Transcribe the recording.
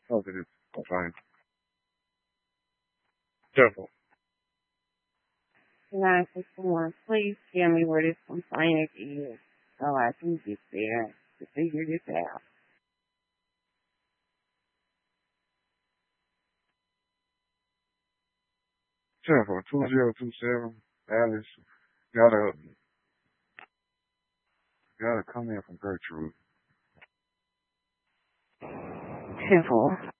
positive complaint. Careful. 964, please tell me where this complaint is so I can get there to figure this out. Careful. 2027. Alice. Gotta come in from Gertrude. 10-4.